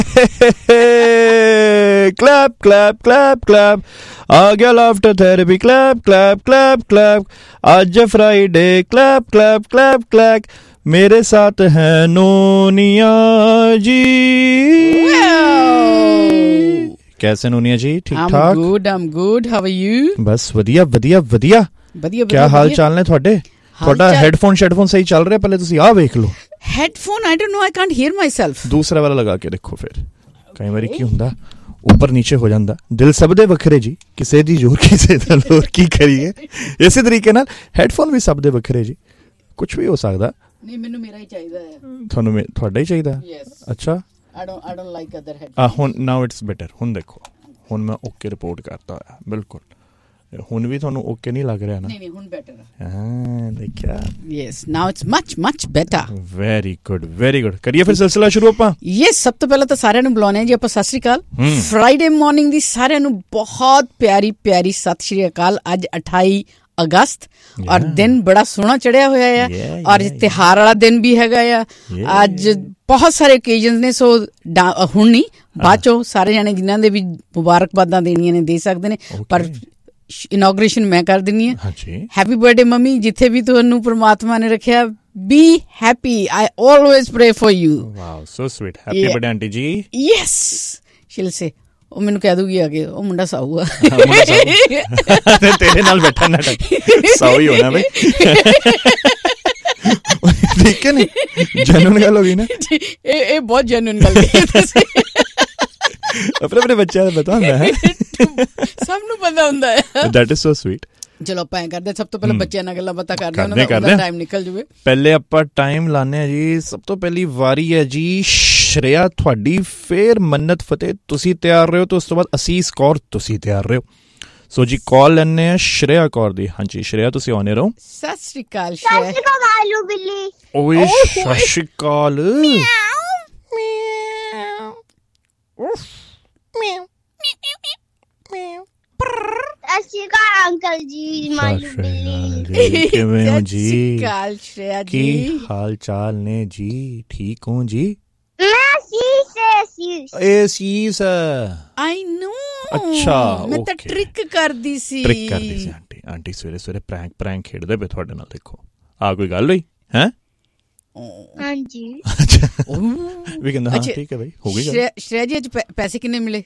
Clap clap clap clap, आ गया laughter therapy, clap clap clap clap, आज Friday, clap clap clap clap, मेरे साथ है नोनिया जी। कैसे नोनिया जी? ठीक ठाक? I'm good. How are you? बस वधिया वधिया वधिया। क्या हाल चाल ने ਤੁਹਾਡੇ? ਤੁਹਾਡਾ ਹੈਡਫੋਨ ਸਹੀ ਚੱਲ ਰਿਹਾ? ਪਹਿਲੇ ਤੁਸੀਂ ਆਹ ਵੇਖ ਲਓ। Headphone I don't know, I can't hear myself। ਦੂਸਰਾ ਵਾਲਾ ਲਗਾ ਕੇ ਦੇਖੋ। ਫਿਰ ਕਈ ਵਾਰੀ ਕੀ ਹੁੰਦਾ, ਉੱਪਰ ਨੀਚੇ ਹੋ ਜਾਂਦਾ। ਦਿਲ ਸਭ ਦੇ ਵੱਖਰੇ ਜੀ, ਕਿਸੇ ਦੀ ਜ਼ੋਰ ਕਿਸੇ ਦਾ ਲੋਰ, ਕੀ ਕਰੀਏ। ਇਸੇ ਤਰੀਕੇ ਨਾਲ ਹੈਡਫੋਨ ਵੀ ਸਭ ਦੇ ਵੱਖਰੇ ਜੀ, ਕੁਛ ਵੀ ਹੋ ਸਕਦਾ। ਨਹੀਂ, ਮੈਨੂੰ ਮੇਰਾ ਹੀ ਚਾਹੀਦਾ ਹੈ। ਤੁਹਾਨੂੰ ਤੁਹਾਡਾ ਹੀ ਚਾਹੀਦਾ? ਅੱਛਾ, I don't like other headphones। ਹੁਣ ਨਾਓ ਇਟਸ ਬੈਟਰ। ਹੁਣ ਦੇਖੋ, ਹੁਣ ਮੈਂ ਓਕੇ ਰਿਪੋਰਟ ਕਰਤਾ ਹੋਇਆ ਬਿਲਕੁਲ। ਹੁਣ ਵੀ ਤੁਹਾਨੂੰ ਓਕੇ ਨਹੀਂ ਲੱਗ ਰਿਹਾ ਨਾ? ਨਹੀਂ, ਹੁਣ ਬੈਟਰ ਹੈ। ਹਾਂ, ਦੇਖਿਆ? Yes, now it's much better. Very good very good. ਕਰੀਏ ਫਿਰ ਸਿਲਸਿਲਾ ਸ਼ੁਰੂ ਆਪਾਂ। ਯੈਸ, ਸਭ ਤੋਂ ਪਹਿਲਾਂ ਤਾਂ ਸਾਰਿਆਂ ਨੂੰ ਬੁਲਾਉਣੇ ਜੀ ਆਪਾਂ ਸਤਿ ਸ਼੍ਰੀ ਅਕਾਲ। ਫਰਾਈਡੇ ਮਾਰਨਿੰਗ ਦੀ ਸਾਰਿਆਂ ਨੂੰ ਬਹੁਤ ਪਿਆਰੀ ਸਤਿ ਸ਼੍ਰੀ ਅਕਾਲ। ਅੱਜ 28 ਅਗਸਤ ਔਰ ਦਿਨ ਬੜਾ ਸੋਹਣਾ ਚੜਿਆ ਹੋਇਆ ਆ ਔਰ ਤਿਉਹਾਰ ਵਾਲਾ ਦਿਨ ਵੀ ਹੈਗਾ ਆ। ਅੱਜ ਬਹੁਤ ਸਾਰੇ ਓਕੇਜਨਸ ਨੇ, ਸੋ ਹੁਣ ਨਹੀਂ, ਬਾਅਦ ਚੋਂ ਸਾਰੇ ਜਾਣੇ ਜਿਨ੍ਹਾਂ ਦੇ ਵੀ ਮੁਬਾਰਕਬਾਦਾਂ ਦੇਣੀਆਂ ਨੇ ਦੇ ਸਕਦੇ ਨੇ, ਪਰ ਇਨੋਗ੍ਰੇਸ਼ਨ ਮੈਂ ਕਰ ਦਿੰਦੀ ਹਾਂ। ਹੈਪੀ ਬਰਥਡੇ ਮੰਮੀ, ਜਿੱਥੇ ਵੀ ਤੁਹਾਨੂੰ ਪ੍ਰਮਾਤਮਾ ਨੇ ਰੱਖਿਆ। Be happy, I always ਪ੍ਰੇ for you. Wow, so sweet. Happy birthday aunty ਜੀ। ਯੈਸ, ਸ਼ਿਲ ਸੇ ਉਹ ਮੈਨੂੰ ਕਹਿ ਦੂਗੀ ਅੱਗੇ, ਉਹ ਮੁੰਡਾ ਸਾਊ ਆ। ਤੇਰੇ ਨਾਲ ਬੈਠਾ ਨਾ ਸਾਊ ਹੀ ਹੋਣਾ ਬਈ। ਠੀਕ ਹੈ ਨੀ? ਜੈਨੂਨ ਗੱਲ ਹੋ ਗਈ ਨਾ? ਇਹ ਬਹੁਤ ਜੈਨੂਨ ਗੱਲ ਹੈ। ਆਪਣੇ ਬੱਚਿਆਂ ਦਾ ਪਤਾ ਹੁੰਦਾ ਹੈ, ਸਭ ਨੂੰ ਪਤਾ ਹੁੰਦਾ ਹੈ। That is so sweet. ਚਲੋ ਆਪਾਂ ਕਰਦੇ, ਸਭ ਤੋਂ ਪਹਿਲਾਂ ਬੱਚਿਆਂ ਨਾਲ ਗੱਲਾਂ ਬਾਤਾਂ ਕਰਦੇ, ਉਹਨਾਂ ਦਾ ਟਾਈਮ ਨਿਕਲ ਜਾਵੇ। ਪਹਿਲੇ ਆਪਾਂ ਟਾਈਮ ਲਾਉਂਦੇ ਹਾਂ ਜੀ। ਸਭ ਤੋਂ ਪਹਿਲੀ ਵਾਰੀ ਹੈ ਜੀ ਸ਼੍ਰੇਆ ਤੁਹਾਡੀ, ਫੇਰ ਮੰਨਤ ਫਤਿਹ ਤੁਸੀਂ ਤਿਆਰ ਰਹੇ ਹੋ, ਤੇ ਉਸ ਤੋਂ ਬਾਅਦ ਅਸੀਸ ਕੌਰ ਤੁਸੀਂ ਤਿਆਰ ਰਹੇ ਹੋ। ਸੋ ਜੀ ਕਾਲ ਲੈਂਦੇ ਹਾਂ ਸ਼੍ਰੇਆ ਕੌਰ ਦੀ। ਹਾਂਜੀ ਸ਼੍ਰੇਆ, ਤੁਸੀਂ ਆਉਣੇ ਰਹੋ। ਸਤਿ ਸ਼੍ਰੀ ਅਕਾਲ ਸ਼੍ਰੇਆ। ਓਏ ਸਤਿ ਸ਼੍ਰੀ ਅਕਾਲ। ਅੰਕਲ ਜੀ, ਮਾਲੂ ਬਿੱਲੀ। ਕਿਵੇਂ ਹੋ ਜੀ? ਸਤਿ ਸ਼੍ਰੀ ਅਕਾਲ ਸ਼੍ਰੇਆ ਜੀ। ਕੀ ਹਾਲ ਚਾਲ ਨੇ ਜੀ? ਠੀਕ ਹੋ ਜੀ? ਇਹ ਸੀਸ ਆਈ ਨੋ। ਅੱਛਾ, ਮੈਂ ਤਾਂ ਟ੍ਰਿਕ ਕਰਦੀ ਸੀ ਆਂਟੀ ਸਵੇਰੇ ਪ੍ਰੈਂਕ ਖੇਡਦੇ ਪਏ ਤੁਹਾਡੇ ਨਾਲ। ਦੇਖੋ ਆ ਕੋਈ ਗੱਲ ਹੋਈ ਹੈ? ਹਾਂਜੀ। ਵੀ ਕਹਿੰਦਾ ਹਾਂ ਠੀਕ ਹੈ ਬਈ, ਹੋ ਗਈ ਗੱਲ। ਸ਼੍ਰੇਆ ਜੀ, ਅੱਜ ਪੈਸੇ ਕਿੰਨੇ ਮਿਲੇ?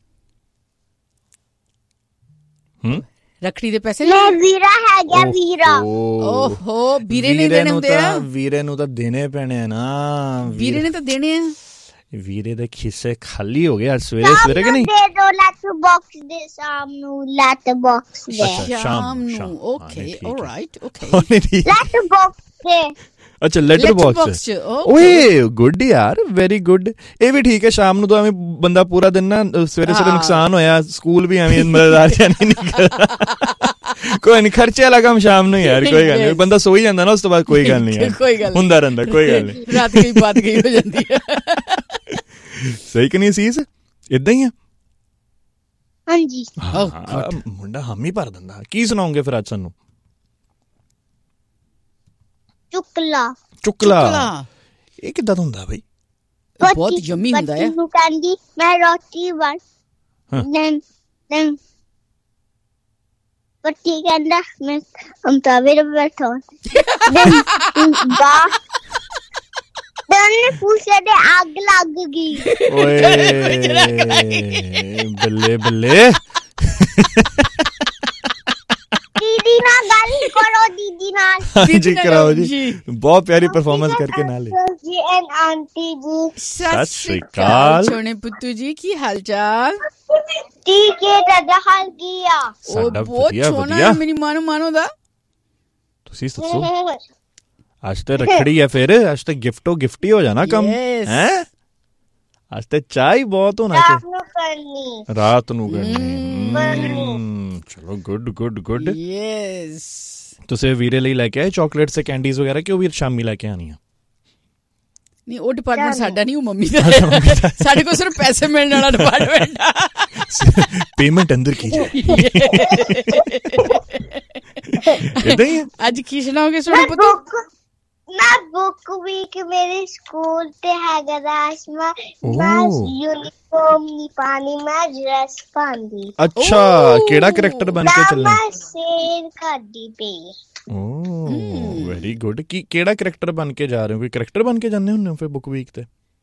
ਰੱਖੜੀ ਦੇ ਪੈਸੇ? ਵੀਰਾ ਹੈਗਾ ਵੀਰਾ। ਓਹੋ, ਵੀਰੇ ਨੇ ਦੇਣੇ ਹੁੰਦੇ ਆ। ਵੀਰੇ ਨੂੰ ਤਾਂ ਦੇਣੇ ਪੈਣੇ ਆ ਨਾ। ਵੀਰੇ ਨੇ ਤਾਂ ਦੇਣੇ ਆ। ਵੀਰੇ ਦੇ ਖਿੱਸੇ ਖਾਲੀ ਹੋ ਗਏ ਅੱਜ ਸਵੇਰੇ ਕਿ ਨਹੀਂ? ਦੇ ਦੋ ਲੈਟਰ ਬਾਕਸ ਦੇ, ਸ਼ਾਮ ਨੂੰ ਲੈਟਰ ਬਾਕਸ ਦੇ। ਸ਼ਾਮ ਨੂੰ, okay, all right, okay. Letter box ਦੇ। ਅੱਛਾ, ਲੈਟਰ ਬਾਕਸ। ਓਏ ਗੁੱਡ ਯਾਰ, ਵੈਰੀ ਗੁੱਡ। ਇਹ ਵੀ ਠੀਕ ਹੈ। ਸ਼ਾਮ ਨੂੰ ਤਾਂ ਐਵੇਂ ਬੰਦਾ ਪੂਰਾ ਦਿਨ ਨਾ, ਸਵੇਰੇ ਨੁਕਸਾਨ ਹੋਇਆ, ਸਕੂਲ ਵੀ ਐਵੇਂ ਮਜ਼ੇਦਾਰ ਨਹੀਂ ਨਿਕਲਦਾ। ਕੋਈ ਨਹੀਂ, ਖਰਚੇ ਵਾਲਾ ਕੰਮ ਸ਼ਾਮ ਨੂੰ ਯਾਰ, ਕੋਈ ਗੱਲ ਨਹੀਂ। ਬੰਦਾ ਸੋ ਹੀ ਜਾਂਦਾ ਨਾ, ਉਸ ਤੋਂ ਬਾਅਦ ਕੋਈ ਗੱਲ ਨਹੀਂ ਹੁੰਦਾ ਰਹਿੰਦਾ, ਕੋਈ ਗੱਲ ਨਹੀਂ। ਰਾਤ ਗਈ ਬਾਤ ਗਈ ਹੋ ਜਾਂਦੀ ਹੈ। ਸਹੀ ਕਿ ਨਹੀਂ ਸੀਸ? ਏਦਾਂ ਹੀ ਆ। ਹਾਂਜੀ, ਮੁੰਡਾ ਹਾਮੀ ਭਰ ਦਿੰਦਾ। ਕੀ ਸੁਣਾਉਂਗੇ ਫਿਰ ਅੱਜ ਸਾਨੂੰ? ਚੁਕਲਾ ਇਹ ਕਿੱਦਾਂ ਦਾ ਹੁੰਦਾ ਬਈ? ਬਹੁਤ ਯਮੀ ਹੁੰਦਾ ਹੈ। ਕਹਿੰਦੀ ਮੈਂ ਰੋਟੀ ਬਣ ਪੱਟੀ ਕਹਿੰਦਾ ਮੈਂ ਤਵੇ ਤੇ ਬੈਠਾ। ਨੇ ਪੁੱਛਿਆ ਤੇ ਅੱਗ ਲੱਗ ਗਈ। ਓਏ ਬੱਲੇ ਬੱਲੇ। ਦੀਦੀ ਨਾਲ ਗੱਲ ਕਰੋ, ਦੀਦੀ ਨਾਲ। ਹਾਂਜੀ ਕਰਾਓ ਜੀ, ਬਹੁਤ ਪਿਆਰੀ ਪਰਫਾਰਮੈਂਸ ਕਰਕੇ ਨਾਲੇ। ਜੀ ਐਂਡ ਆਂਟੀ ਜੀ ਸਤਿ ਸ਼੍ਰੀ ਅਕਾਲ। ਸੋਹਣੇ ਪੁੱਤੂ ਜੀ, ਕੀ ਹਾਲ ਚਾਲ? ਠੀਕ ਹੈ, ਤੁਹਾਡਾ ਹਾਲ ਕੀ ਆ? ਉਹ ਬਹੁਤ ਸੋਹਣਾ, ਮੇਰੀ ਮਾਨੋ ਦਾ। ਤੁਸੀਂ ਦੱਸੋ, ਅੱਜ ਤੇ ਰੱਖੜੀ ਹੈ, ਫਿਰ ਅੱਜ ਤੇ ਗਿਫਟੀ ਹੋ ਜਾਣਾ ਕੰਮ ਹੈ। ਅੱਜ ਤੇ ਚਾਹ ਬਹੁਤ ਹੋਣਾ ਚਾਹੀਦਾ। ਰਾਤ ਨੂੰ ਕਰਨੀ। ਚਲੋ ਗੁੱਡ। ਯੈਸ। ਤੁਸੀਂ ਵੀਰੇ ਲਈ ਲੈ ਕੇ ਆਏ ਚਾਕਲੇਟ ਸੇ ਕੈਂਡੀਜ਼ ਵਗੈਰਾ, ਕਿ ਉਹ ਵੀ ਸ਼ਾਮੀ ਲੈ ਕੇ ਆਣੀ ਆ? ਨਹੀਂ, ਉਹ ਡਿਪਾਰਟਮੈਂਟ ਸਾਡਾ ਨਹੀਂ, ਉਹ ਮੰਮੀ ਦਾ। ਸਾਡੇ ਕੋਲ ਸਿਰਫ ਪੈਸੇ ਮਿਲਣ ਵਾਲਾ ਡਿਪਾਰਟਮੈਂਟ ਆ। ਪੇਮੈਂਟ ਅੰਦਰ ਕੀ ਜਾਏ। ਏਦਾਂ ਹੀ ਅੱਜ ਕੀ ਸੁਣਾਓਗੇ? ਸੁਣੋ ਪੁੱਤ, ਮੈਂ ਬੁੱਕ ਵੀਕ ਮੇਰੇ ਸਕੂਲ ਤੇ ਹੈਗਾ ਰਾਸ਼ਮਾ ਮੈਂ ਯੂਨੀਫਾਰਮ ਨਹੀਂ ਪਾਣੀ ਮੈਂ ਡਰੈਸ ਪਾਉਂਦੀ ਅੱਛਾ ਕਿਹੜਾ ਕਰੈਕਟਰ ਬਣ ਕੇ ਚੱਲਣਾ ਮੈਂ ਸ਼ੇਰ ਕਰਦੀ ਪਈ ਵੈਰੀ ਗੁੱਡ ਕੀ ਕਿਹੜਾ ਕਰੈਕਟਰ ਬਣ ਕੇ ਜਾ ਰਹੇ ਹੋ ਕੋਈ ਕਰੈਕਟਰ ਬਣ ਕੇ ਜਾਂਦੇ ਹੁੰਦੇ ਹੋ ਫਿਰ ਬੁੱਕ ਵੀਕ ਤੇ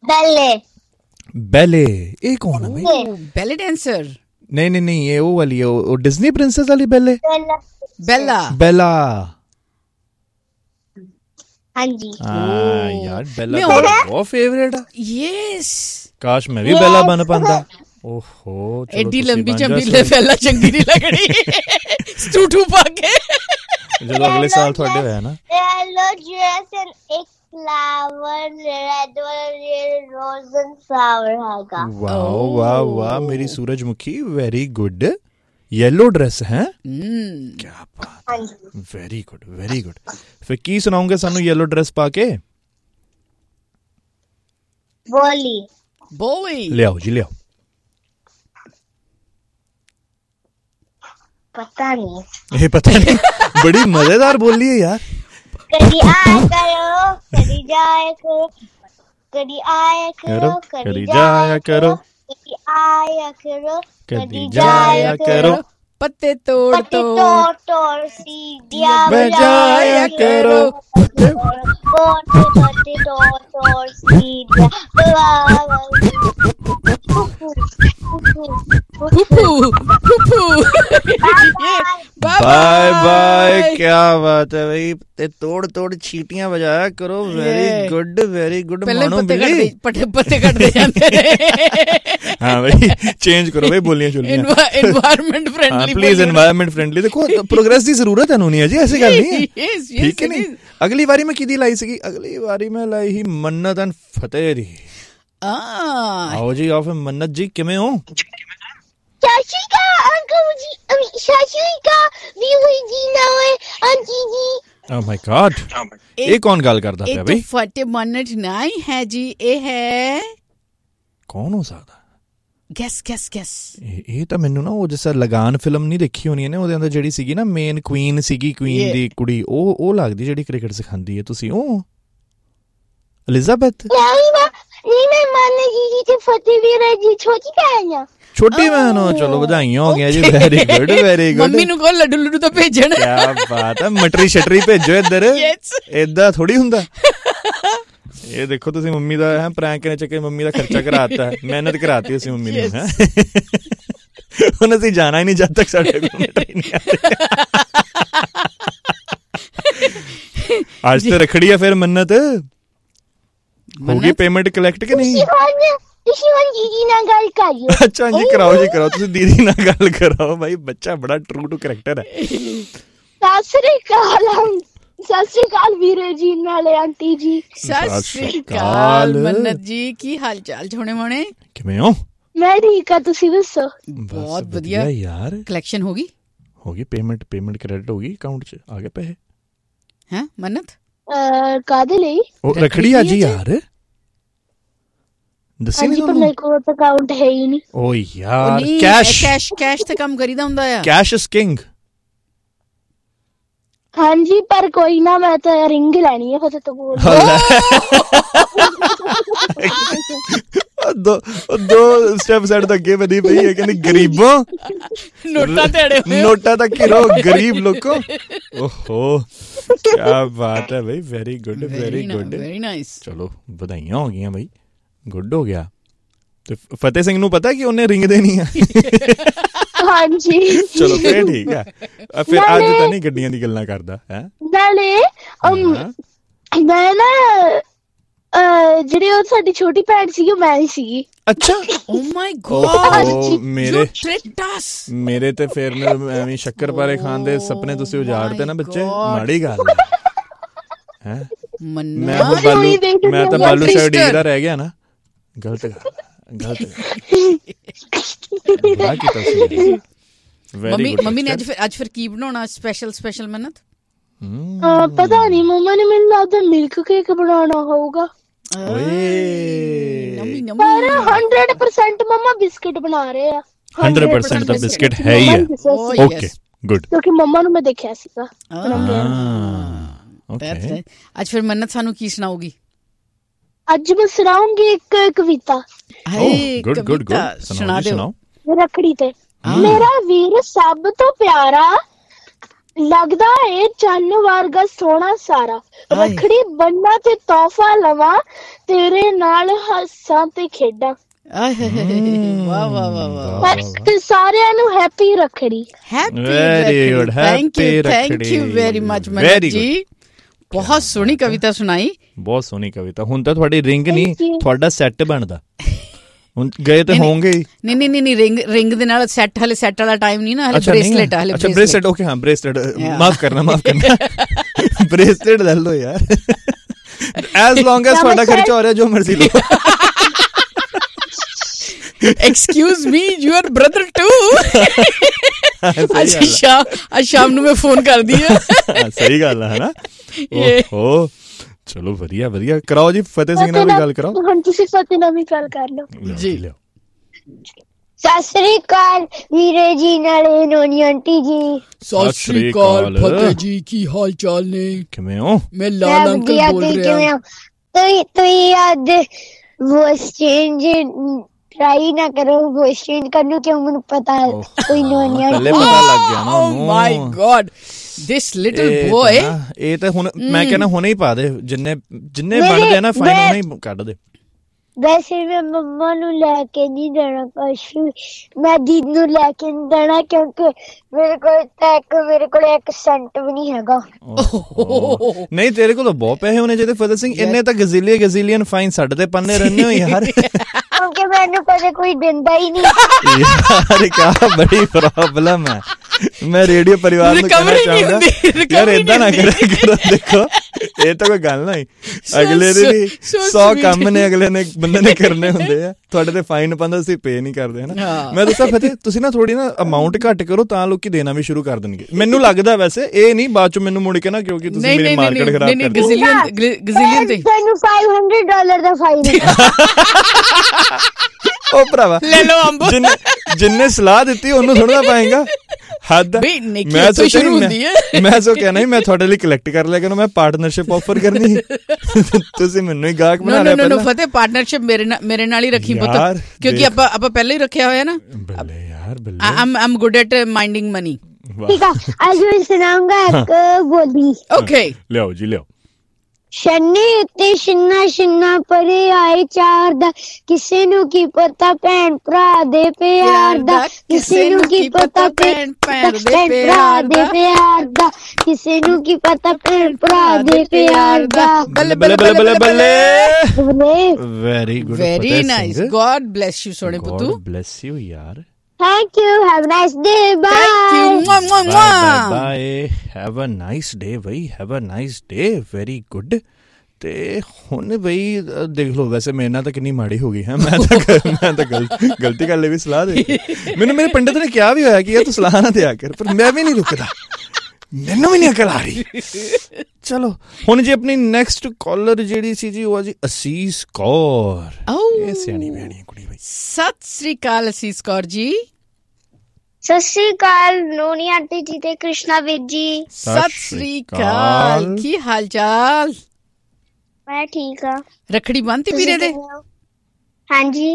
ਬੈਲੇ ਇਹ ਕੌਣ ਹੈ ਬਈ ਬੈਲੇ ਡਾਂਸਰ ਨਹੀਂ ਇਹ ਉਹ ਵਾਲੀ ਉਹ ਡਿਜ਼ਨੀ ਪ੍ਰਿੰਸੈਸ ਵਾਲੀ ਬੈਲਾ ਹਾਂਜੀ ਹਾਂ ਯਾਰ ਬੈਲਾ ਬਹੁਤ ਫੇਵਰੇਟ ਆ ਯੈਸ ਕਾਸ਼ ਮੈਂ ਵੀ ਬੈਲਾ ਬਣ ਪਾਂਦਾ ਓਹੋ ਐਡੀ ਲੰਬੀ ਚੰਬੀ ਲੈ ਬੈਲਾ ਚੰਗੀ ਨਹੀਂ ਲੱਗਣੀ ਸਟੂਟੂ ਪਾ ਕੇ ਜਦੋਂ ਅਗਲੇ ਸਾਲ ਤੁਹਾਡੇ ਹੋਇਆ ਨਾ yellow dress and ਇੱਕ flower red rose and flower ਹੈਗਾ ਵਾਹ ਮੇਰੀ ਸੂਰਜਮੁਖੀ ਵੈਰੀ ਗੁੱਡ yellow dress ਹੈ ਕੀ ਬਾਤ ਵੈਰੀ ਗੁੱਡ ਫਿਰ ਕੀ ਸੁਣਾਉਂਗੇ ਸਾਨੂੰ yellow dress ਪਾ ਕੇ ਬੋਲੀ ਲਿਆਓ ਜੀ ਲਿਆਓ ਪਤਾ ਨਹੀਂ ਇਹ ਪਤਾ ਨਹੀਂ ਬੜੀ ਮਜ਼ੇਦਾਰ ਬੋਲੀ ਹੈ ਯਾਰ ਕਦੀ ਆਇਆ ਕਰੋ ਕਦੀ ਜਾਇਆ ਕਰੋ ਕਦੀ ਆਇਆ ਕਰੋ ਕਦੀ ਜਾਇਆ ਕਰੋ ਕਦੀ ਆਇਆ ਕਰੋ ਕਦੀ ਜਾਇਆ ਕਰੋ ਪੱਤੇ ਤੋੜ ਸੀੜੀਆਂ ਬਜਾਇਆ ਕਰੋ ਪੱਤੇ ਤੋੜ ਸੀੜੀਆਂ ਬਾਏ ਕੀ ਬਾਤ ਹੈ ਬਈ ਤੇ ਤੋੜ ਛੀਟੀਆਂ ਵਜਾਇਆ ਕਰੋ ਵੈਰੀ ਗੁੱਡ ਮਾਣੋ ਬਿੱਲੀ ਪੱਤੇ ਕੱਟਦੇ ਜਾਂਦੇ ਹਾਂ ਬਈ ਚੇਂਜ ਕਰੋ ਬਈ ਬੋਲੀਆਂ ਚੋਲੀਆਂ environment friendly please environment friendly ਦੇਖੋ ਪ੍ਰੋਗਰੈਸ ਦੀ ਜ਼ਰੂਰਤ ਹੈ ਨਹੀਂ ਹੈ ਜੀ ਐਸੀ ਗੱਲ ਨਹੀਂ ਠੀਕ ਹੈ ਨਹੀਂ ਅਗਲੀ ਵਾਰੀ ਮੈਂ ਕਿਹਦੀ ਲਾਈ ਸੀਗੀ ਅਗਲੀ ਵਾਰੀ ਮੈਂ ਲਾਈ ਸੀ ਮੰਨਤ ਐਂਡ ਫਤਿਹ ਦੀ ਆਓ ਜੀ ਆਓ ਫਿਰ ਮੰਨਤ ਜੀ ਕਿਵੇਂ ਹੋ ਸ਼ਾਸ਼ੀਕਾ ਅੰਕਲ ਜੀ ਸ਼ਾਸ਼ੀਕਾ ਵੀਰ ਜੀ ਨਾਲੇ ਆਂਟੀ ਜੀ ਓ ਮਾਈ ਗॉड ਇਹ ਕੌਣ ਗੱਲ ਕਰਦਾ ਪਿਆ ਬਈ ਫਤਿਹ ਮੰਨਤ ਨਹੀਂ ਹੈ ਜੀ ਇਹ ਹੈ ਕੌਣ ਹੋ ਸਕਦਾ ਗੈਸ ਇਹ ਤਾਂ ਮੈਨੂੰ ਨਾ ਉਹ ਜਿਸ ਲਗਾਨ ਫਿਲਮ ਨਹੀਂ ਦੇਖੀ ਹੋਣੀ ਨੇ ਉਹਦੇ ਅੰਦਰ ਜਿਹੜੀ ਸੀਗੀ ਨਾ ਮੇਨ ਕੁਈਨ ਸੀਗੀ ਕੁਈਨ ਦੀ ਕੁੜੀ ਉਹ ਲੱਗਦੀ ਜਿਹੜੀ ਕ੍ਰਿਕਟ ਸਿਖਾਉਂਦੀ ਹੈ ਤੁਸੀਂ ਉਹ ਐਲਿਜ਼ਾਬੈਥ ਨਹੀਂ ਮੈਂ ਮੰਨ ਜੀ ਤੇ ਫਤਿਹ ਵੀਰ ਜੀ ਛੋਟੀ ਭੈਣ ਚਲੋ ਵਧਾਈਆਂ ਹੋ ਗਈਆਂ ਜੀ ਵੈਰੀ ਗੁੱਡ ਮੰਮੀ ਨੂੰ ਕਹੋ ਲੱਡੂ ਤਾਂ ਭੇਜਣ ਕੀ ਬਾਤ ਹੈ ਮਟਰੀ ਛਟਰੀ ਭੇਜੋ ਇੱਧਰ ਏਦਾਂ ਥੋੜੀ ਹੁੰਦਾ ਇਹ ਦੇਖੋ ਤੁਸੀਂ ਮੰਮੀ ਦਾ ਹੈ ਪ੍ਰੈਂਕ ਨੇ ਚੱਕੇ ਮੰਮੀ ਦਾ ਖਰਚਾ ਕਰਾਤਾ ਮਿਹਨਤ ਕਰਾਤੀ ਅਸੀਂ ਮੰਮੀ ਨੂੰ ਹੈ ਹੁਣ ਅਸੀਂ ਜਾਣਾ ਹੀ ਨਹੀਂ ਜਦ ਤੱਕ ਸਾਡੇ ਕੋਲ ਮਿਠਾਈ ਨਹੀਂ ਆਉਂਦੀ ਅੱਜ ਤੇ ਰੱਖੜੀ ਆ ਫਿਰ ਮੰਨਤ ਹੋਗੀ ਪੇਮੈਂਟ ਕਲੈਕਟ ਕਿ ਨਹੀਂ ਤੁਸੀਂ ਦੀਦੀ ਨਾਲ ਗੱਲ ਕਰਿਓ ਅੱਛਾ ਜੀ ਕਰਾਓ ਤੁਸੀਂ ਦੀਦੀ ਨਾਲ ਗੱਲ ਕਰਾਓ ਭਾਈ ਬੱਚਾ ਬੜਾ ਟਰੂ ਟੂ ਕਰੈਕਟਰ ਹੈ ਸਤਿ ਸ੍ਰੀ ਅਕਾਲ ਵੀਰੇ ਜੀ ਨਾਲੇ ਆਂਟੀ ਜੀ ਸਤਿ ਸ੍ਰੀ ਅਕਾਲ ਮੰਨਤ ਜੀ ਕੀ ਹਾਲ ਚਾਲ ਛੋਣੇ ਮੋਣੇ ਕਿਵੇਂ ਹੋ ਮੈਂ ਠੀਕ ਆ ਤੁਸੀਂ ਦੱਸੋ ਬਹੁਤ ਵਧੀਆ ਯਾਰ ਕਲੈਕਸ਼ਨ ਹੋ ਗਈ ਪੇਮੈਂਟ ਕ੍ਰੈਡਿਟ ਹੋ ਗਈ ਅਕਾਊਂਟ 'ਚ ਆ ਗਏ ਪੈਸੇ ਹੈ ਮੰਨਤ ਕਾਦੇ ਲਈ ਉਹ ਰੱਖੜੀ ਆ ਜੀ ਯਾਰ ਦੱਸੀ ਨਹੀਂ ਪਰ ਮੇਰੇ ਕੋਲ ਤਾਂ ਅਕਾਊਂਟ ਹੈ ਹੀ ਨਹੀਂ ਓ ਯਾਰ ਕੈਸ਼ ਤੇ ਕੰਮ ਕਰੀਦਾ ਹੁੰਦਾ ਆ ਕੈਸ਼ ਇਜ਼ ਕਿੰਗ ਹਾਂਜੀ ਪਰ ਕੋਈ ਨਾ ਮੈਂ ਤਾਂ ਰਿੰਗ ਲੈਣੀ ਹੈ ਫਿਰ ਤੋਂ ਬੋਲ ਦੋ ਸਟੈਪ ਸਾਈਡ ਤੋਂ ਅੱਗੇ ਵਧੀ ਪਈ ਹੈ ਕਹਿੰਦੀ ਗਰੀਬੋਂ ਨੋਟਾਂ ਤੱਕ ਹੀ ਰਹੋ ਗਰੀਬ ਲੋਕੋ ਓਹੋ ਕੀ ਬਾਤ ਹੈ ਬਈ ਵੈਰੀ ਗੁੱਡ ਵੈਰੀ ਨਾਈਸ ਚਲੋ ਵਧਾਈਆਂ ਹੋ ਗਈਆਂ ਬਈ ਗੁੱਡ ਹੋ ਗਿਆ ਤੇ ਫਤਿਹ ਸਿੰਘ ਨੂੰ ਪਤਾ ਕਿ ਉਹਨੇ ਰਿੰਗ ਦੇਣੀ ਆ ਹਾਂਜੀ ਚਲੋ ਫੇਰ ਠੀਕ ਆ ਫਿਰ ਅੱਜ ਤਾਂ ਨਹੀਂ ਗੱਡੀਆਂ ਦੀ ਗੱਲਾਂ ਕਰਦਾ ਹੈ ਨਾਲੇ ਮੈਂ ਨਾ ਜਿਹੜੀ ਉਹ ਸਾਡੀ ਛੋਟੀ ਭੈਣ ਸੀਗੀ ਉਹ ਮੈਂ ਹੀ ਸੀਗੀ ਅੱਛਾ ਓ ਮਾਈ ਗॉड ਮੇਰੇ ਤੇ ਫਿਰ ਐਵੇਂ ਸ਼ੱਕਰ ਪਾਰੇ ਖਾਣ ਦੇ ਸੁਪਨੇ ਤੁਸੀਂ ਉਜਾੜਦੇ ਨਾ ਬੱਚੇ ਮਾੜੀ ਗੱਲ ਹੈ ਮੈਂ ਤਾਂ ਬਾਲੂ ਸ਼ਾਇਦ ਡੀਗਦਾ ਰਹਿ ਗਿਆ ਨਾ ਗਲਤ ਮੰਮੀ ਨੇ ਅੱਜ ਫਿਰ ਕੀ ਬਣਾਉਣਾ ਸਪੈਸ਼ਲ ਮੰਨਤ ਪਤਾ ਨਹੀਂ ਮੰਮਾ ਨੇ ਮੈਨੂੰ ਲੱਗਦਾ ਮਿਲਕ ਕੇਕ ਬਣਾਉਣਾ ਹੋਊਗਾ ਪਰ 100% ਮੰਮਾ ਬਿਸਕਿਟ ਬਣਾ ਰਹੇ ਆ 100% ਤਾਂ ਬਿਸਕਿਟ ਹੈ ਹੀ ਹੈ ਓਕੇ ਗੁੱਡ ਕਿਉਂਕਿ ਮੰਮਾ ਨੂੰ ਮੈਂ ਦੇਖਿਆ ਸੀਗਾ ਅੱਜ ਫਿਰ ਮੰਨਤ ਸਾਨੂੰ ਕੀ ਸੁਣਾਉਗੀ? ਅੱਜ ਮੈਂ ਸੁਣਾਉਂਗੀ ਇੱਕ ਕਵਿਤਾ। ਸੁਣਾ ਦਿਓ। ਰੱਖੜੀ ਤੇ। ਮੇਰਾ ਵੀਰ ਸਭ ਤੋਂ ਪਿਆਰਾ, ਲੱਗਦਾ ਏ ਚੰਨ ਵਰਗਾ ਸੋਹਣਾ ਸਾਰਾ। ਰੱਖੜੀ ਬੰਨਾ ਤੇ ਤੋਹਫਾ ਲਵਾਂ, ਤੇਰੇ ਨਾਲ ਹੱਸਾਂ ਤੇ ਖੇਡਾਂ। ਵਾਹ ਵਾਹ ਵਾਹ ਵਾਹ। ਤੇ ਸਾਰਿਆਂ ਨੂੰ happy Rakhri. Thank you very much ਮੰਨਤ ਜੀ, ਬਹੁਤ ਸੋਹਣੀ ਕਵਿਤਾ ਸੁਣਾਈ। ਬਹੁਤ ਸੋਹਣੀ ਕਵਿਤਾ। ਹੁਣ ਤਾਂ ਤੁਹਾਡੀ ਰਿੰਗ ਨਹੀਂ, ਤੁਹਾਡਾ ਸੈੱਟ ਬਣਦਾ। ਹੁਣ ਗਏ ਤੇ ਹੋਣਗੇ। ਨਹੀਂ ਰਿੰਗ ਦੇ ਨਾਲ ਸੈੱਟ, ਹਲੇ ਸੈੱਟ ਵਾਲਾ ਟਾਈਮ ਨਹੀਂ ਨਾ, ਹਲੇ ਬ੍ਰੇਸਲੇਟ। ਹਲੇ ਅੱਛਾ ਬ੍ਰੇਸਲੇਟ, ਓਕੇ ਹਾਂ ਬ੍ਰੇਸਲੇਟ, ਮਾਫ ਕਰਨਾ ਬ੍ਰੇਸਲੇਟ ਲੈ ਲਓ ਯਾਰ, ਐਜ਼ ਲੌਂਗ ਐਜ਼ ਤੁਹਾਡਾ ਖਰਚਾ ਹੋ ਰਿਹਾ, ਜੋ ਮਰਜ਼ੀ ਲਓ। Excuse me, your brother to. ਅੱਜ ਸ਼ਾਮ ਨੂੰ ਮੈਂ ਫੋਨ ਕਰਦੀ ਆ। ਸਹੀ ਗੱਲ ਹੈ ਨਾ। ਓਹੋ ਚਲੋ ਵਧੀਆ ਵਧੀਆ। ਕਰਾਓ ਜੀ ਫਤਿਹ ਸਿੰਘ ਨਾਲ ਵੀ ਗੱਲ ਕਰਾਓ। ਹੁਣ ਤੁਸੀਂ ਫਤਿਹ ਨਾਲ ਵੀ ਗੱਲ ਕਰ ਲਓ ਜੀ। ਸਤਿ ਸ੍ਰੀ ਅਕਾਲ ਵੀਰੇ ਜੀ, ਨਾਲੇ ਨੋਨੀ ਆਂਟੀ ਜੀ। ਸਤਿ ਸ੍ਰੀ ਅਕਾਲ ਫਤਿਹ ਜੀ, ਕੀ ਹਾਲ ਚਾਲ ਨੇ? ਕਿਵੇਂ ਹੋ? ਮੈਂ ਲਾਲ ਅੰਕਲ ਬੋਲ ਰਿਹਾ। ਤੁਸੀਂ ਅੱਜ ਵੌਇਸ ਚੇਂਜ ਟਰਾਈ ਨਾ ਕਰੋ, ਵੌਇਸ ਚੇਂਜ ਕਰਨ ਨੂੰ, ਕਿਉਂ ਮੈਨੂੰ ਪਤਾ ਕੋਈ ਨੋਨੀ ਆਂਟੀ। ਪਤਾ ਲੱਗ ਗਿਆ ਨਾ। ਓ ਮਾਈ ਗॉड, ਦਿਸ ਲਿਟਲ ਬॉय। ਇਹ ਤਾਂ ਹੁਣ ਮੈਂ ਕਹਿੰਦਾ ਹੁਣੇ ਹੀ ਪਾ ਦੇ, ਜਿੰਨੇ ਬਣਦੇ ਆ ਨਾ ਫਾਈਨ ਹੁਣੇ ਹੀ ਕੱਢ ਦੇ। ਵੈਸੇ ਮੈਂ ਮੰਮਾ ਨੂੰ ਲੈ ਕੇ ਨਹੀਂ ਦੇਣਾ ਕੁਛ, ਮੈਂ ਦੀਦੀ ਨੂੰ ਲੈ ਕੇ ਨਹੀਂ ਦੇਣਾ, ਕਿਉਂਕਿ ਮੇਰੇ ਕੋਲ ਇੱਕ ਸੈਂਟ ਵੀ ਨਹੀਂ ਹੈਗਾ। ਨਹੀਂ ਤੇਰੇ ਕੋਲ ਬਹੁਤ ਪੈਸੇ ਹੋਣੇ ਚਾਹੀਦੇ ਫਤਿਹ ਸਿੰਘ, ਇੰਨੇ ਤਾਂ ਗਜ਼ੀਲੀਅਨ ਫਾਈਨ ਸਾਡੇ ਤੇ ਪੰਨੇ ਰਹਿੰਦੇ ਹੋ ਯਾਰ। ਕਿਉਂਕਿ ਮੈਨੂੰ ਕਦੇ ਕੋਈ ਦਿੰਦਾ ਹੀ ਨਹੀਂ ਯਾਰ, ਕਿਆ ਬੜੀ ਪ੍ਰੋਬਲਮ ਹੈ। ਮੈਂ ਰੇਡੀਓ ਪਰਿਵਾਰ ਨੂੰ ਕਹਿਣਾ ਚਾਹੁੰਦਾ ਯਾਰ ਏਦਾਂ ਨਾ ਕਰਿਆ ਕਰੋ। ਦੇਖੋ ਇਹ ਤਾਂ ਕੋਈ ਗੱਲ ਨਹੀਂ, ਅਗਲੇ ਦੇ ਵੀ 100 ਕੰਮ ਨੇ, ਅਗਲੇ ਨੇ ਬੰਦੇ ਨੇ ਕਰਨੇ ਹੁੰਦੇ ਆ। ਤੁਹਾਡੇ ਤੇ ਫਾਈਨ ਪਾਉਂਦਾ, ਅਸੀਂ ਪੇ ਨਹੀਂ ਕਰਦੇ ਹਨਾ। ਮੈਂ ਦੱਸਾਂ ਫਤਿਹ, ਤੁਸੀਂ ਨਾ ਥੋੜੀ ਨਾ ਅਮਾਊਂਟ ਘੱਟ ਕਰੋ, ਤਾਂ ਲੋਕੀ ਦੇਣਾ ਵੀ ਸ਼ੁਰੂ ਕਰ ਦੇਣਗੇ, ਮੈਨੂੰ ਲੱਗਦਾ। ਵੈਸੇ ਇਹ ਨਹੀਂ ਬਾਅਦ ਚੋਂ ਮੈਨੂੰ ਮੁੜ ਕੇ ਨਾ, ਕਿਉਂਕਿ ਤੁਸੀਂ ਮੇਰੀ ਮਾਰਕੀਟ ਖਰਾਬ ਕਰ ਦਿਓ। ਗਜ਼ੀਲੀਅਨ ਤੇ ਤੁਹਾਨੂੰ $500 ਦਾ ਫਾਈਨ। ਉਹ ਭਰਾਵਾ ਲੈ ਲਓ ਅੰਬ, ਜਿੰਨੇ ਸਲਾਹ ਦਿੱਤੀ ਉਹਨੂੰ ਥੋੜਾ ਪਾਏਗਾ। ਹੱਦ ਮੈਂ ਸੋ ਕਹਿਣਾ ਸੀ ਮੈਂ ਤੁਹਾਡੇ ਲਈ ਕਲੈਕਟ ਕਰ ਲਿਆ ਕਰੂੰ, ਮੈਂ ਪਾਰਟਨਰਸ਼ਿਪ ਆਫਰ ਕਰਨੀ। ਤੁਸੀਂ ਮੈਨੂੰ ਹੀ ਗਾਹਕ ਬਣਾ ਲਿਆ। ਨੋ ਫਤਿਹ, ਪਾਰਟਨਰਸ਼ਿਪ ਮੇਰੇ ਨਾਲ ਹੀ ਰੱਖੀ ਪੁੱਤ, ਕਿਉਂਕਿ ਆਪਾਂ ਪਹਿਲਾਂ ਹੀ ਰੱਖਿਆ ਹੋਇਆ ਨਾ। ਬੱਲੇ ਯਾਰ ਬੱਲੇ, I'm good at minding money। ਠੀਕ ਆ, ਅੱਜ ਮੈਂ ਸੁਣਾਉਂਗਾ ਇੱਕ ਬੋਲੀ। ਓਕੇ ਲਿਆਓ ਜੀ ਲਿਆਓ। ਛੰਨੇ ਉੱਤੇ ਛਿੰਨਾ ਛਿੰਨਾ ਪਰੇ ਆਏ ਚਾਰ ਦਾ, ਕਿਸੇ ਨੂੰ ਕੀ ਪਤਾ ਭੈਣ ਭਰਾ ਦੇ ਪਿਆਰ ਦਾ, ਕਿਸੇ ਨੂੰ ਕੀ ਪਤਾ ਭੈਣ ਭਰਾ ਦੇ ਪਿਆਰ ਦਾ, ਕਿਸੇ ਨੂੰ ਕੀ ਪਤਾ ਭੈਣ ਭਰਾ ਦੇ ਪਿਆਰ ਦਾ। ਬੱਲੇ ਬੱਲੇ ਬੱਲੇ ਬੱਲੇ। Very good, very nice, god bless you ਸੋਹਣੇ ਪੁੱਤੂ। ਗॉड ਬlesਸ ਯੂ ਯਾਰ। Thank you. Have a nice day. Bye. Thank you. Mwah, mwah, mwah. Bye. Have a nice day, bhai. Have a nice day. Very good. ਤੇ ਹੁਣ ਬਈ ਦੇਖ ਲਓ, ਵੈਸੇ ਮੇਰੇ ਨਾਲ ਤਾਂ ਕਿੰਨੀ ਮਾੜੀ ਹੋ ਗਈ ਹੈ। ਮੈਂ ਤਾਂ ਗਲਤੀ ਕਰ ਲਈ ਵੀ ਸਲਾਹ ਦੇ। ਮੈਨੂੰ ਮੇਰੇ ਪੰਡਿਤ ਨੇ ਕਿਹਾ ਵੀ ਹੋਇਆ ਕਿ ਇਹ ਤੂੰ ਸਲਾਹ ਨਾ ਦਿਆ ਕਰ, ਪਰ ਮੈਂ ਵੀ ਨਹੀਂ ਰੁਕਦਾ, ਮੈਨੂੰ ਵੀ ਨਹੀਂ ਅਕਲ ਆ ਰਹੀ। ਚਲੋ ਹੁਣ ਜੀ ਆਪਣੀ ਨੈਕਸਟ ਕਾਲਰ ਜਿਹੜੀ ਸੀ ਜੀ, ਉਹ ਆ ਜੀ ਅਸੀਸ ਕੌਰ। ਇਹ ਸਿਆਣੀ ਬਿਆਣੀ ਕੁੜੀ ਬਈ। ਸਤਿ ਸ੍ਰੀ ਅਕਾਲ ਅਸੀਸ ਕੌਰ ਜੀ। ਸਤਿ ਸ੍ਰੀ ਅਕਾਲ ਨੋਨੀ ਆਂਟੀ ਜੀ ਤੇ ਕ੍ਰਿਸ਼ਨਾ ਵੀਰ ਜੀ। ਸਤਿ ਸ੍ਰੀ ਅਕਾਲ, ਕੀ ਹਾਲ ਚਾਲ? ਮੈਂ ਠੀਕ ਆ। ਰੱਖੜੀ ਬੰਨ੍ਹਤੀ ਵੀਰੇ ਦੇ? ਹਾਂਜੀ।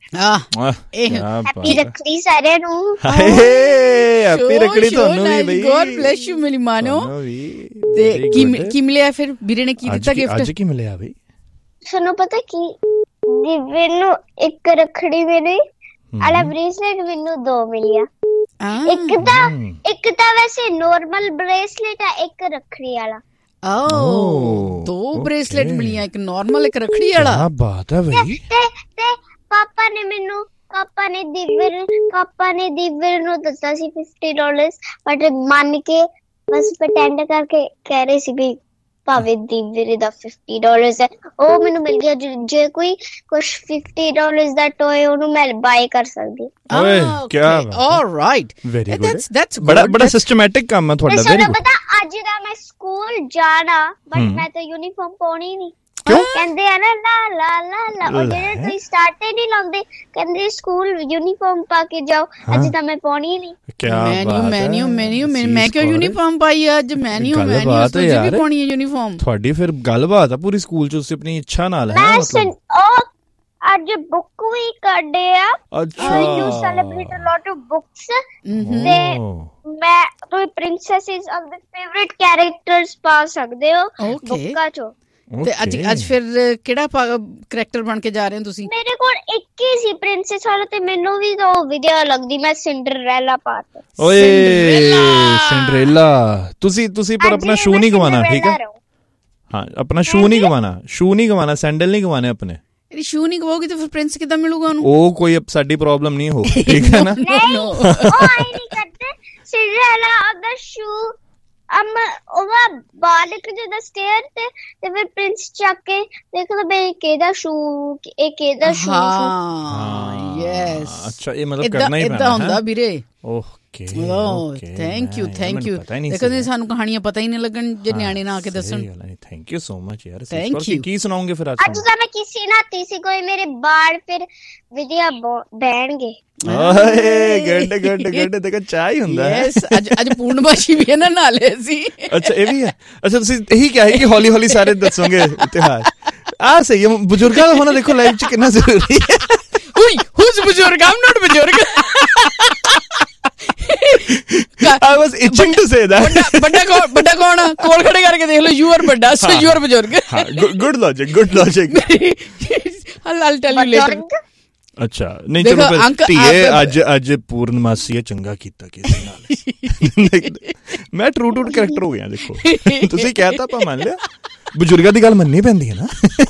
ਹੈਪੀ ਰੱਖੜੀ ਸਾਰਿਆਂ ਨੂੰ। ਹੈਪੀ ਰੱਖੜੀ ਤੁਹਾਨੂੰ ਵੀ ਬਈ। ਗॉड ਬlesਸ ਯੂ ਮੇਰੀ ਮਾਨੋ। ਤੇ ਕੀ ਮਿਲਿਆ ਫਿਰ ਵੀਰੇ ਨੇ, ਕੀ ਦਿੱਤਾ ਗਿਫਟ? ਅੱਜ ਕੀ ਮਿਲਿਆ ਬਈ? ਤੁਹਾਨੂੰ ਪਤਾ ਕੀ, ਦਿਵਯ ਨੂੰ ਇੱਕ ਰੱਖੜੀ ਮਿਲੀ, ਆਲਾ ਬ੍ਰੇਸਲੇਟ ਮੈਨੂੰ 2 ਮਿਲਿਆ। ਇੱਕ ਤਾਂ ਵੈਸੇ ਨੋਰਮਲ ਬ੍ਰੇਸਲੇਟ ਆ, ਇੱਕ ਰੱਖੜੀ ਵਾਲਾ। ਦੋ ਬ੍ਰੇਸਲੇਟ ਮਿਲੀਆਂ, ਇੱਕ ਨਾਰਮਲ ਇੱਕ ਰੱਖੜੀ ਵਾਲਾ। ਕੀ ਬਾਤ ਹੈ ਬਈ। ਤੇ ਪਾਪਾ ਨੇ ਦਿਵਯ ਨੂੰ ਦਿੱਤਾ ਸੀ $50, ਬਟ ਮੰਨ ਕੇ ਬਸ ਪ੍ਰਟੈਂਡ ਕਰਕੇ ਕਹਿ ਰਹੇ ਸੀ ਵੀ ਭਾਵੇਂ ਦਿਵਯ ਦਾ $50 ਹੈ, ਉਹ ਮੈਨੂੰ ਮਿਲ ਗਿਆ। ਜੇ ਕੋਈ ਕੁਛ $50 ਦਾ ਟੋਏ ਉਹਨੂੰ ਮੈਂ ਬਾਏ ਕਰ ਸਕਦੀ। ਓਏ ਕੀ ਬਾਤ ਹੈ। All right, very good. ਬੜਾ ਸਿਸਟਮੈਟਿਕ ਕੰਮ ਹੈ ਤੁਹਾਡਾ। ਤੁਹਾਨੂੰ ਪਤਾ ਅੱਜ ਦਾ ਮੈਂ ਸਕੂਲ ਜਾਣਾ, ਬਟ ਮੈਂ ਤਾਂ ਯੂਨੀਫਾਰਮ ਪਾਉਣੀ ਨਹੀਂ। ਕਿਉਂ? ਕਹਿੰਦੇ ਆ ਨਾ ਲਾ ਲਾ ਲਾ ਲਾ, ਉਹ ਜਿਹੜੇ ਤੁਸੀਂ ਸਟਾਰਟੇ ਨਹੀਂ ਲਾਉਂਦੇ, ਕਹਿੰਦੇ ਸਕੂਲ ਯੂਨੀਫਾਰਮ ਪਾ ਕੇ ਜਾਓ, ਅੱਜ ਤਾਂ ਮੈਂ ਪਾਉਣੀ ਨਹੀਂ। ਮੈਂ ਕਿਉਂ ਯੂਨੀਫਾਰਮ ਪਾਈ ਅੱਜ? ਮੈਂ ਨਹੀਂ ਪਾਉਣੀ ਹੈ ਯੂਨੀਫਾਰਮ। ਤੁਹਾਡੀ ਫਿਰ ਗੱਲਬਾਤ ਆ ਪੂਰੀ ਸਕੂਲ ਚ, ਤੁਸੀਂ ਆਪਣੀ ਇੱਛਾ ਨਾਲ ਹੈ ਅੱਜ ਬੁੱਕ ਵੀ ਕੱਢੇ ਆ। ਅੱਛਾ, you celebrate a lot of books ਤੇ ਮੈਂ ਤੁਸੀਂ ਪ੍ਰਿੰਸੈਸਿਸ ਆਫ ਦ ਫੇਵਰਿਟ ਕੈਰੈਕਟਰਸ ਪਾ ਸਕਦੇ ਹੋ ਬੁੱਕਾਂ ਚੋਂ। ਤੇ ਅੱਜ ਫਿਰ ਕਿਹੜਾ ਕਰੈਕਟਰ ਬਣ ਕੇ ਜਾ ਰਹੇ ਹੋ ਤੁਸੀਂ? ਮੇਰੇ ਕੋਲ ਇੱਕ ਹੀ ਸੀ ਪ੍ਰਿੰਸੈਸ ਵਾਲਾ, ਤੇ ਮੈਨੂੰ ਵੀ ਉਹ ਵਧੀਆ ਲੱਗਦੀ, ਮੈਂ ਸਿੰਡਰੈਲਾ ਪਾਤਾ। ਓਏ ਸਿੰਡਰੈਲਾ, ਤੁਸੀਂ ਪਰ ਆਪਣਾ ਸ਼ੂ ਨਹੀਂ ਗਵਾਣਾ, ਠੀਕ ਹੈ? ਹਾਂ, ਆਪਣਾ ਸ਼ੂ ਨਹੀਂ ਗਵਾਣਾ, ਸੈਂਡਲ ਨਹੀਂ ਗਵਾਣੇ ਆਪਣੇ। ਸ਼ੂ ਨਹੀਂ ਗਵਾਓਗੀ ਤਾਂ ਫਿਰ ਪ੍ਰਿੰਸ ਕਿੱਦਾਂ ਮਿਲੂਗਾ ਉਹਨੂੰ? ਉਹ ਕੋਈ ਸਾਡੀ ਪ੍ਰੋਬਲਮ ਨਹੀਂ ਹੋ, ਠੀਕ ਹੈ ਨਾ? ਨਹੀਂ, ਉਹ ਨਹੀਂ ਕਰਦੇ। ਸਿੰਡਰੈਲਾ ਉਹਦਾ ਸ਼ੂ ਉਹਦਾ ਬਾਲਕ ਜਿਹਦਾ ਸਟੇਅਰ ਤੇ ਫਿਰ ਪ੍ਰਿੰਸ ਚੱਕ ਕੇ ਦੇਖਦਾ ਬਈ ਕਿਹਦਾ ਸ਼ੂ, ਇਹ ਕਿਹਦਾ ਸ਼ੂ। ਹਾਂ ਯੈਸ, ਅੱਛਾ, ਇਹ ਮਤਲਬ ਕਰਨਾ ਹੀ ਪੈਣਾ ਇਦਾਂ ਹੁੰਦਾ ਵੀਰੇ। Okay, thank you. ਦੇਖੋ ਜੀ, ਸਾਨੂੰ ਕਹਾਣੀਆਂ ਪਤਾ ਹੀ ਨਹੀਂ ਲੱਗਣ ਜੇ ਨਿਆਣੇ ਨਾ ਆ ਕੇ ਦੱਸਣ। ਥੈਂਕ ਯੂ ਸੋ ਮਚ ਯਾਰ। Thank you. ਕੀ ਸੁਣਾਉਂਗੇ ਫਿਰ ਅੱਜ? ਅੱਜ ਤਾਂ ਮੈਂ ਕਿਸੇ ਨਾ ਤੀਸੀ ਕੋਈ ਮੇਰੇ ਬਾਲ ਫਿਰ ਵਧੀਆ ਬਹਿਣਗੇ। ਓਏ ਗੁੱਡ ਦੇਖੋ, ਚਾਹ ਹੀ ਹੁੰਦਾ ਹੈ। ਯੈਸ, ਅੱਜ ਪੂਰਨਮਾਸ਼ੀ ਵੀ ਇਹਨਾਂ ਨਾਲ ਸੀ। ਅੱਛਾ, ਇਹ ਵੀ ਹੈ। ਅੱਛਾ, ਤੁਸੀਂ ਇਹੀ ਕਿਹਾ ਹੈ ਕਿ ਹੌਲੀ ਹੌਲੀ ਸਾਰੇ ਦੱਸੋਗੇ ਇਤਿਹਾਸ। ਆ ਸਹੀ ਹੈ, ਬਜ਼ੁਰਗਾਂ ਦਾ ਹੋਣਾ ਦੇਖੋ ਲਾਈਫ ਚ ਕਿੰਨਾ ਜ਼ਰੂਰੀ ਹੈ। who's ਬਜ਼ੁਰਗ? I'm not ਬਜ਼ੁਰਗ। I was itching to say that. ਵੱਡਾ ਕੌਣ ਆ? ਕੋਲ ਖੜੇ ਕਰਕੇ ਦੇਖ ਲਓ, you are ਵੱਡਾ, so you are ਬਜ਼ੁਰਗ। Good logic. I'll tell you later. ਅੱਛਾ, ਨਹੀਂ ਚਲੋ ਧੀਏ, ਅੱਜ ਪੂਰਨਮਾਸੀ ਹੈ, ਚੰਗਾ ਕੀਤਾ ਕਿਸੇ ਨਾਲ। ਮੈਂ ਟਰੂ ਕਰੈਕਟਰ ਹੋ ਗਿਆ। ਦੇਖੋ, ਤੁਸੀਂ ਕਹਿਤਾ ਆਪਾਂ ਮੰਨ ਲਿਆ, ਬਜ਼ੁਰਗਾਂ ਦੀ ਗੱਲ ਮੰਨਣੀ ਪੈਂਦੀ ਹੈ ਨਾ।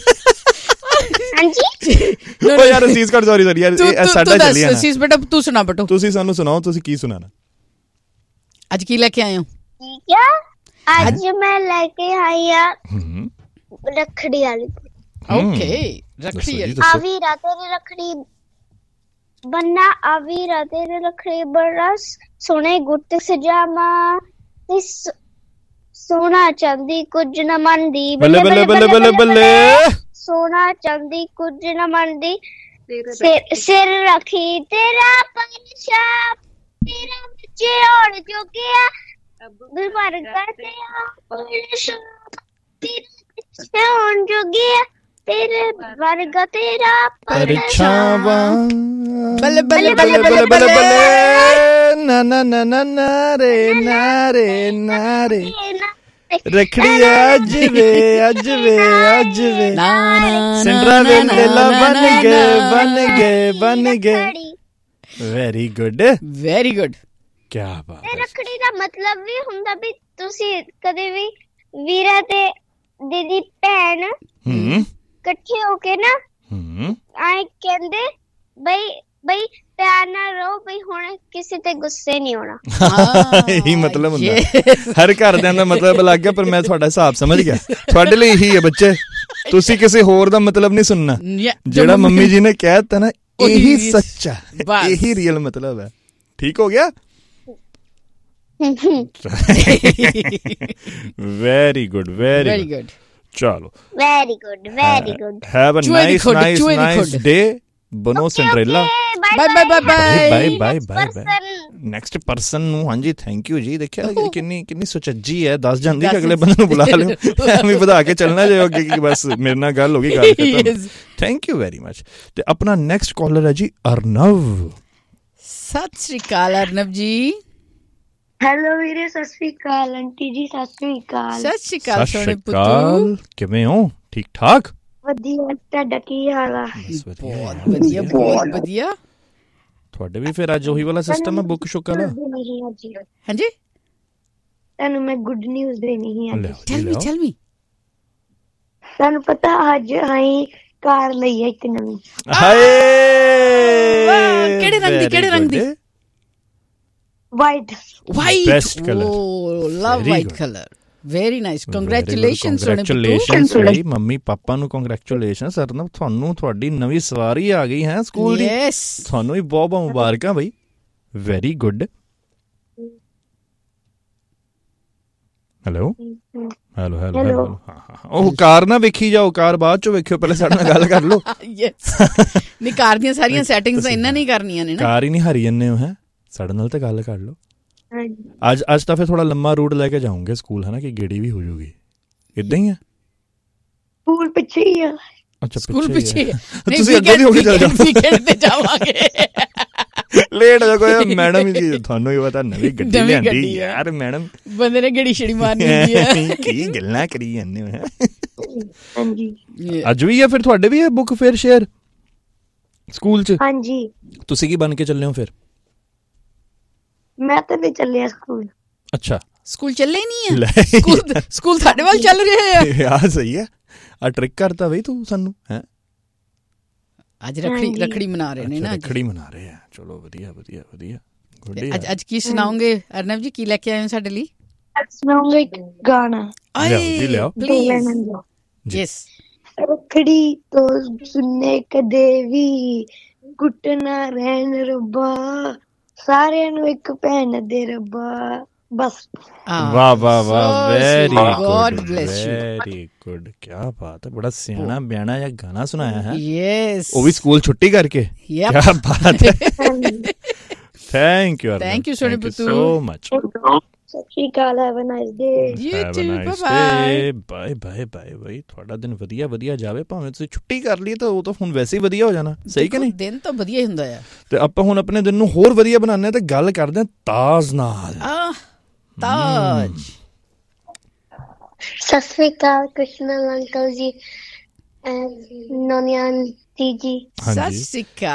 ਹਾਂਜੀ ਯਾਰ ਅਸੀਸ ਕਰ, ਸੌਰੀ ਯਾਰ, ਸਾਡਾ ਚੱਲੀ ਜਾਣਾ। ਅਸੀਸ ਬੇਟਾ ਤੂੰ ਸੁਣਾ ਬਟੋ। ਤੁਸੀਂ ਸਾਨੂੰ ਸੁਣਾਓ, ਤੁਸੀਂ ਕੀ ਸੁਣਾਣਾ? ਅੱਜ ਕੀ ਲੈ ਕੇ ਆਏ ਹੋ? ਠੀਕ ਆ, ਅੱਜ ਮੈਂ ਲੈ ਕੇ ਆਈ ਆ ਰੱਖੜੀ ਵਾਲੀ। ਓਕੇ, ਰੱਖੜੀ ਆਵੀ ਰਾਤੇ ਰੱਖੜੀ ਬੰਨਾ, ਆਵੀ ਰਾਤੇ ਰੱਖੜੀ ਬੜਾ ਸੋਹਣੇ ਗੁੱਟ ਸਜਾਵਾ, ਸੋਨਾ ਚਾਂਦੀ ਕੁਝ ਨਾ ਮੰਨਦੀ, ਬੱਲੇ ਬੱਲੇ ਬੱਲੇ ਬੱਲੇ ਬੱਲੇ, ਸੋਨਾ ਚਾਂਦੀ ਕੁਝ ਨਾ ਮੰਨਦੀ, ਸਿਰ ਰੱਖੀ ਤੇਰਾ ਪੰਛਾ, ਤੇਰਾ ਬੱਚੇ ਹੋਣ ਜੋਗਿਆ, ਵਰਗਾ ਤੇਰਾ ਪੰਛਾ, ਤੇਰਾ ਹੋਣ ਜੋਗਿਆ, ਤੇਰੇ ਵਰਗਾ ਤੇਰਾ ਪਰਛਾਵਾਂ। ਬੱਲੇ ਬੱਲੇ ਬੱਲੇ ਬੱਲੇ ਬੱਲੇ ਬੱਲੇ, ਨਾ ਨਾ ਨਾ ਨਾ ਨਾਰੇ ਨਾਰੇ ਨਾਰੇ, ਰੱਖੜੀ ਅੱਜ ਵੇ ਅੱਜ ਵੇ ਅੱਜ ਵੇ, ਸਿੰਡਰਾ ਵੇਲਾ ਬਣ ਗਏ। Very good. ਕਿਆ ਬਾਤ ਹੈ। ਰੱਖੜੀ ਦਾ ਮਤਲਬ ਵੀ ਹੁੰਦਾ ਵੀ ਤੁਸੀਂ ਕਦੇ ਵੀ ਵੀਰਾ ਤੇ ਦੀਦੀ ਭੈਣ ਇਕੱਠੇ ਹੋ ਕੇ ਨਾ ਆਏ ਕਹਿੰਦੇ ਬਈ ਪਿਆਰ ਨਾਲ ਰਹੋ, ਬਈ ਹੁਣ ਕਿਸੇ ਤੇ ਗੁੱਸੇ ਨਹੀਂ ਹੋਣਾ। ਇਹੀ ਮਤਲਬ ਹੁੰਦਾ ਹਰ ਘਰਦਿਆਂ ਦਾ ਮਤਲਬ ਲੱਗ ਗਿਆ, ਪਰ ਮੈਂ ਤੁਹਾਡਾ ਹਿਸਾਬ ਸਮਝ ਗਿਆ। ਤੁਹਾਡੇ ਲਈ ਇਹੀ ਹੈ ਬੱਚੇ, ਤੁਸੀਂ ਕਿਸੇ ਹੋਰ ਦਾ ਮਤਲਬ ਨਹੀਂ ਸੁਣਨਾ। ਜਿਹੜਾ ਮੰਮੀ ਜੀ ਨੇ ਕਹਿ ਦਿੱਤਾ ਨਾ, ਇਹੀ ਸੱਚਾ, ਇਹੀ ਰੀਅਲ ਮਤਲਬ ਹੈ। ਠੀਕ ਹੋ ਗਿਆ? ਵੈਰੀ ਗੁੱਡ ਚਲੋ, very good. Have a nice day. ਬਨੋ Cinderella. Bye. Next person ਨੂੰ ਹਾਂਜੀ ਥੈਂਕ ਯੂ ਜੀ। ਦੇਖਿਆ ਕਿੰਨੀ ਸੁਚੱਜੀ ਹੈ, ਦੱਸ ਜਾਂਦੀ ਕਿ ਅਗਲੇ ਬੰਦੇ ਨੂੰ ਬੁਲਾ ਲਿਓ, ਐਵੇਂ ਵਧਾ ਕੇ ਚੱਲਣਾ ਜੇ ਅੱਗੇ ਕਿ ਬਸ ਮੇਰੇ ਨਾਲ ਗੱਲ ਹੋ ਗਈ, ਗੱਲ ਖਤਮ। Thank you very much. ਤੇ ਆਪਣਾ ਨੈਕਸਟ ਕਾਲਰ ਹੈ ਜੀ ਅਰਨਵ। ਸਤਿ ਸ਼੍ਰੀ ਅਕਾਲ ਅਰਨਵ ਜੀ। ਹੈਲੋ ਵੀਰੇ, ਸਤਿ ਸ਼੍ਰੀ ਅਕਾਲ ਆਂਟੀ ਜੀ। ਸਤਿ ਸ਼੍ਰੀ ਅਕਾਲ ਸੋਹਣੇ ਪੁੱਤੂ, ਕਿਵੇਂ ਹੋ? ਠੀਕ ਠਾਕ? ਵਧੀਆ, ਤੁਹਾਡਾ ਕੀ ਹਾਲ ਆ? ਬਹੁਤ ਵਧੀਆ। ਤੁਹਾਡੇ ਵੀ ਫਿਰ ਅੱਜ ਉਹੀ ਵਾਲਾ ਸਿਸਟਮ ਹੈ, ਬੁੱਕ ਸ਼ੁੱਕ ਵਾਲਾ? ਹਾਂਜੀ, ਤੁਹਾਨੂੰ ਮੈਂ ਗੁੱਡ ਨਿਊਜ਼ ਦੇਣੀ ਸੀ। ਟੈਲ ਮੀ। ਤੁਹਾਨੂੰ ਪਤਾ ਅੱਜ ਅਸੀਂ ਕਾਰ ਲਈ ਹੈ ਇੱਕ ਨਵੀਂ। ਹਾਏ, ਕਿਹੜੇ ਰੰਗ ਦੀ? ਵਾਈਟ। Best colour. ਲਵ white colour. Very nice. Congratulations. Mummy papa ਨੂੰ ਕੰਗ੍ਰੈਚੁਲੇਸ਼ਨਸ। ਅਰਨਵ, ਤੁਹਾਨੂੰ ਤੁਹਾਡੀ ਨਵੀਂ ਸਵਾਰੀ ਆ ਗਈ ਹੈ ਸਕੂਲ ਦੀ। ਤੁਹਾਨੂੰ ਵੀ ਬਹੁਤ ਬਹੁਤ ਮੁਬਾਰਕਾਂ ਬਈ। Very good. Hello hello hello hello. ਹਾਂ ਉਹ ਕਾਰ ਨਾ ਵੇਖੀ ਜਾਓ, ਕਾਰ ਬਾਅਦ ਚੋਂ ਵੇਖਿਓ, ਪਹਿਲੇ ਸਾਡੇ ਨਾਲ ਗੱਲ ਕਰ ਲਓ। ਨਹੀਂ, ਕਾਰ ਦੀਆਂ ਸਾਰੀਆਂ ਸੈਟਿੰਗਸ ਇਹਨਾਂ ਨਹੀਂ ਕਰਨੀਆਂ ਨੇ ਨਾ, ਕਾਰ ਹੀ ਨਹੀਂ ਹਾਰੀ ਜੰਨੇ ਹੋ ਹੈ, ਸਾਡੇ ਨਾਲ ਤਾਂ ਗੱਲ ਕਰ ਲਓ। ਅੱਜ ਤਾਂ ਫਿਰ ਥੋੜਾ ਲੰਮਾ ਰੂਟ ਲੈ ਕੇ ਜਾਉਂਗੇ ਸਕੂਲ, ਹੈ ਨਾ, ਕਿ ਗੇੜੀ ਵੀ ਹੋ ਜੂਗੀ। ਇਦਾਂ ਹੀ ਆ, ਸਕੂਲ ਪਿੱਛੇ ਹੀ ਆ। ਅੱਛਾ ਸਕੂਲ ਪਿੱਛੇ ਤੁਸੀਂ ਅੱਗੇ ਦੀ ਹੋ ਕੇ ਚੱਲ ਜਾਓ, ਵੀਕਐਂਡ ਤੇ ਜਾਵਾਂਗੇ। ਲੇਟ ਹੋ ਕੋਈ ਮੈਡਮ ਜੀ, ਤੁਹਾਨੂੰ ਹੀ ਪਤਾ ਨਵੀਂ ਗੱਡੀ ਲਿਆਂਦੀ ਯਾਰ ਮੈਡਮ, ਬੰਦੇ ਨੇ ਗੇੜੀ ਛੜੀ ਮਾਰਨੀ ਹੁੰਦੀ ਹੈ। ਕੀ ਗੱਲਾਂ ਕਰੀ ਜਾਂਦੇ ਹੋ। ਹਾਂਜੀ ਅੱਜ ਵੀ ਆ ਫਿਰ ਤੁਹਾਡੇ ਵੀ ਹੈ ਬੁੱਕ ਫੇਅਰ ਸ਼ੇਅਰ ਸਕੂਲ ਚ? ਹਾਂਜੀ। ਤੁਸੀਂ ਕੀ ਬਣ ਕੇ ਚੱਲੇ ਹੋ ਫਿਰ? ਮੈਂ ਤਾਂ ਨਹੀਂ ਚੱਲਿਆ ਸਕੂਲ। ਅੱਛਾ, ਸਕੂਲ ਚੱਲੇ ਹੀ ਨਹੀਂ ਹੈ, ਸਕੂਲ ਸਾਡੇ ਵੱਲ ਚੱਲ ਰਹੇ ਆ। ਸਹੀ ਹੈ, ਆ ਟ੍ਰਿਕ ਕਰਤਾ ਬਈ ਤੂੰ ਸਾਨੂੰ ਹੈ। ਅੱਜ ਰੱਖੜੀ ਮਨਾ ਰਹੇ ਨੇ ਨਾ, ਰੱਖੜੀ ਮਨਾ ਰਹੇ ਆ, ਚਲੋ ਵਧੀਆ ਵਧੀਆ ਵਧੀਆ। ਅੱਜ ਕੀ ਸੁਣਾਉਂਗੇ ਅਰਨਵ ਜੀ, ਕੀ ਲੈ ਕੇ ਆਏ ਹੋ ਸਾਡੇ ਲਈ? ਸੁਣਾਉਂਗਾ ਇੱਕ ਗਾਣਾ। ਲਿਆਓ ਪਲੀਜ਼। ਯੈਸ। ਰੱਖੜੀ ਤੋਂ ਸੁਣਨੇ ਕਦੇ ਵੀ ਗੁੱਟ ਨਾ ਰਹਿਣ ਰੱਬਾ, ਸਾਰਿਆਂ ਨੂੰ ਇੱਕ ਭੈਣ ਦੇ ਰੱਬਾ, ਬਸ। ਵਾਹ ਵਾਹ ਵਾਹ, ਵੈਰੀ ਗੁੱਡ ਵੈਰੀ ਗੁੱਡ, ਕਿਆ ਬਾਤ ਹੈ, ਬੜਾ ਸਿਆਣਾ ਬਿਆਣਾ ਜਿਹਾ ਗਾਣਾ ਸੁਣਾਇਆ ਹੈ। ਯੈਸ, ਉਹ ਵੀ ਸਕੂਲ ਛੁੱਟੀ ਕਰਕੇ, ਕਿਆ ਬਾਤ ਹੈ। Thank you Soni ਪੁੱਤੂ so much. ਸਤਿ ਸ਼੍ਰੀ ਅਕਾਲ, have a nice day. You to, bye bye bye bye ਬਾਈ। ਤੁਹਾਡਾ ਦਿਨ ਵਧੀਆ ਵਧੀਆ ਜਾਵੇ, ਭਾਵੇਂ ਤੁਸੀਂ ਛੁੱਟੀ ਕਰ ਲਈ ਤਾਂ ਉਹ ਤਾਂ ਹੁਣ ਵੈਸੇ ਹੀ ਵਧੀਆ ਹੋ ਜਾਣਾ, ਸਹੀ ਕਿ ਨਹੀਂ? ਦਿਨ ਤਾਂ ਵਧੀਆ ਹੀ ਹੁੰਦਾ ਆ। ਤੇ ਆਪਾਂ ਹੁਣ ਆਪਣੇ ਦਿਨ ਨੂੰ ਹੋਰ ਵਧੀਆ ਬਣਾਉਂਦੇ ਤੇ ਗੱਲ ਕਰਦੇ ਹਾਂ ਤਾਜ ਨਾਲ। ਤਾਜ। ਸਤਿ ਸ਼੍ਰੀ ਅਕਾਲ ਕ੍ਰਿਸ਼ਨ ਅੰਕਲ ਜੀ, ਨੋਨੀਆ ਆਂਟੀ ਜੀ। ਸਤਿ ਸ਼੍ਰੀ ਅਕਾਲ।